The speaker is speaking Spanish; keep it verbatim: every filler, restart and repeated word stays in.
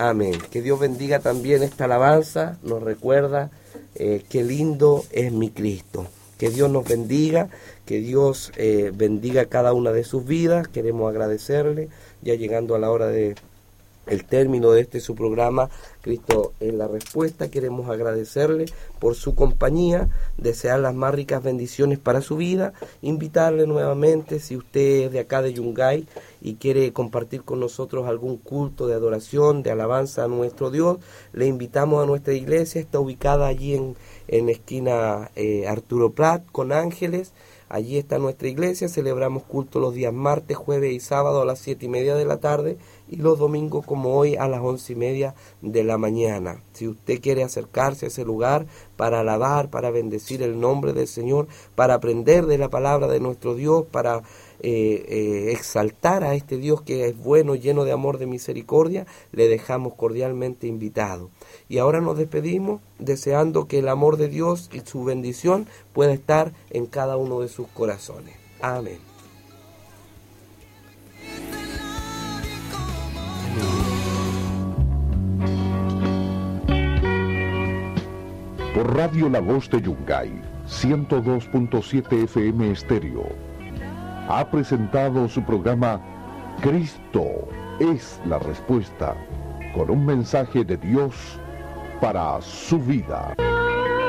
Amén. Que Dios bendiga también esta alabanza, nos recuerda eh, qué lindo es mi Cristo. Que Dios nos bendiga, que Dios eh, bendiga cada una de sus vidas. Queremos agradecerle, ya llegando a la hora de el término de este su programa, Cristo es la Respuesta. Queremos agradecerle por su compañía, desear las más ricas bendiciones para su vida, invitarle nuevamente, si usted es de acá de Yungay y quiere compartir con nosotros algún culto de adoración, de alabanza a nuestro Dios, le invitamos a nuestra iglesia. Está ubicada allí en, en esquina eh, Arturo Prat con Ángeles. Allí está nuestra iglesia. Celebramos culto los días martes, jueves y sábado a las siete y media de la tarde, y los domingos como hoy a las once y media de la mañana. Si usted quiere acercarse a ese lugar para alabar, para bendecir el nombre del Señor, para aprender de la palabra de nuestro Dios, para eh, eh, exaltar a este Dios que es bueno, lleno de amor, de misericordia, le dejamos cordialmente invitado. Y ahora nos despedimos deseando que el amor de Dios y su bendición pueda estar en cada uno de sus corazones. Amén. Por Radio La Voz de Yungay, ciento dos punto siete F M Estéreo, ha presentado su programa Cristo es la Respuesta, con un mensaje de Dios para su vida.